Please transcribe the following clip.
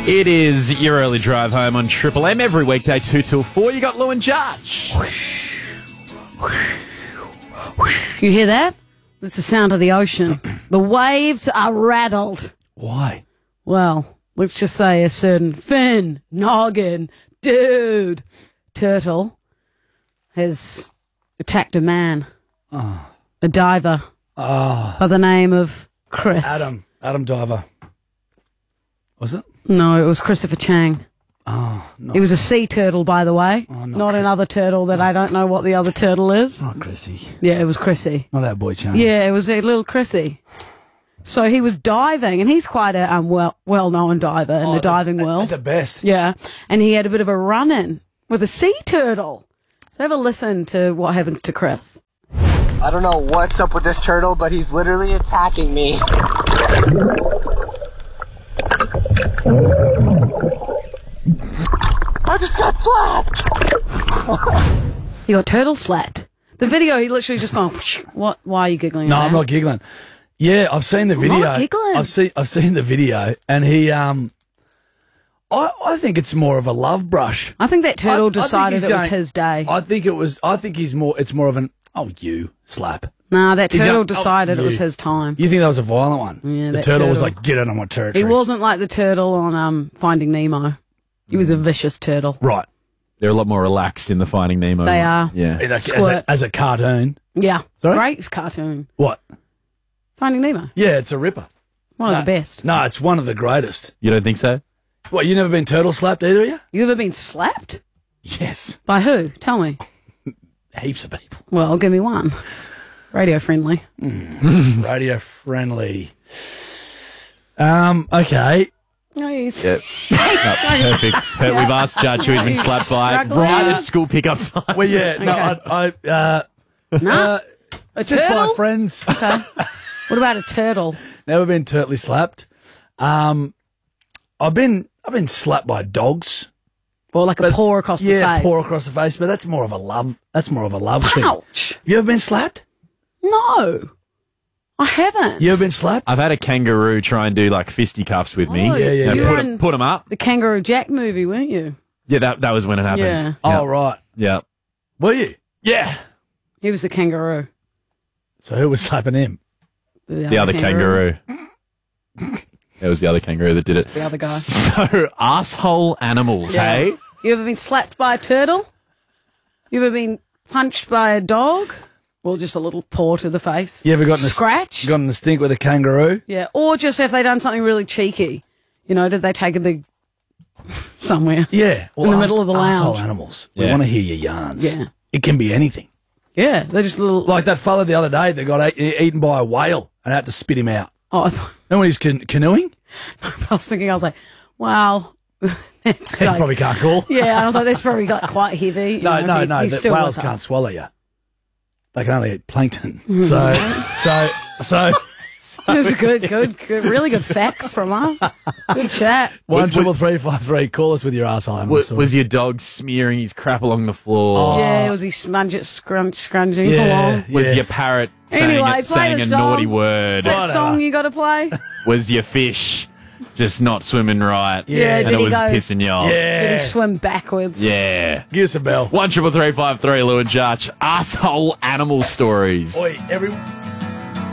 It is your early drive home on Triple M every weekday 2 till 4. You got Lou and Judge. You hear that? That's the sound of the ocean. The waves are rattled. Why? Well, let's just say a certain fin, noggin, dude, turtle has attacked a man, a diver by the name of Chris. Adam Diver. Was it? No, it was Christopher Chang. Oh, no. He was a sea turtle, by the way. Oh, not another turtle that I don't know what the other turtle is. Not Chrissy. Yeah, it was Chrissy. Not that boy Chang. Yeah, it was a little Chrissy. So he was diving, and he's quite a well-known diver in the diving world. The best. Yeah, and he had a bit of a run-in with a sea turtle. So have a listen to what happens to Chris. I don't know what's up with this turtle, but he's literally attacking me. I just got slapped. He got turtle slapped. The video, he literally just gone, what? Why are you giggling? No, at I'm that? not giggling. Yeah, I've seen the video. not giggling. I've seen the video, and he I think it's more of a love brush. I think that turtle I think decided he's it was going- his day. I think it's more of an you slap. Nah, that He's turtle going, decided it was you. his time. You think that was a violent one? Yeah, the that turtle was turtle. like, get out of my territory. He wasn't like the turtle on Finding Nemo. He was a vicious turtle. Right. They're a lot more relaxed in the Finding Nemo. They one. are. Yeah. Squirt. As a cartoon. Yeah. Sorry? Great cartoon. What? Finding Nemo. Yeah, it's a ripper. One of the best. No, it's one of the greatest. You don't think so? What, you never been turtle slapped either of you? You ever been slapped? Yes. By who? Tell me. Heaps of people. Well, give me one. Radio friendly. Radio friendly. Okay. Nice. Yeah. No, perfect. We've asked Judge who he's been slapped by Struggling. right at school pickup time. Well, yeah, No. A just turtle? by friends. Okay. What about a turtle? Never been turtly slapped. I've been slapped by dogs. Or like a paw across the face? Yeah, paw across the face, but that's more of a love. That's more of a love thing. Ouch. You ever been slapped? No. I haven't. You ever been slapped? I've had a kangaroo try and do like fisticuffs with me. Oh, Yeah, yeah, you yeah. were in Put them up. the Kangaroo Jack movie, weren't you? Yeah, that was when it happened. Yeah. Oh, right. Yeah. Were you? Yeah. He was the kangaroo. So who was slapping him? The other kangaroo. It was the other kangaroo that did it. The other guy. So, asshole animals, Yeah. hey? You ever been slapped by a turtle? You ever been punched by a dog? Well, just a little paw to the face. You ever gotten scratched? Gotten the stink with a kangaroo? Yeah, or just have they done something really cheeky? You know, did they take a big somewhere? Yeah. In the middle of the lounge. Asshole animals. We Yeah. want to hear your yarns. Yeah. It can be anything. Yeah, they're just little. Like that fella the other day that got eaten by a whale and had to spit him out. Oh, I thought, Remember when he's canoeing? I was thinking, I was like, wow, that's He like, probably can't call. yeah. I was like, that's probably got quite heavy. You No, know, no. he's The still whales with can't us. swallow you. They can only eat plankton. Mm-hmm. So. This is good, really good facts from us. Good chat. 1-333-553. Call us with your arsehole animal story. Was your dog smearing his crap along the floor? Yeah, was he scrunging Yeah. along? Was your parrot saying, Anyway, play saying the a song. naughty word? Is that song you got to play? Was your fish just not swimming right? Yeah, and did it he was go- pissing you off? Yeah. Did he swim backwards? Yeah. Give us a bell. 1-333-553, Lou and Judge. Asshole animal stories. Oi, everyone.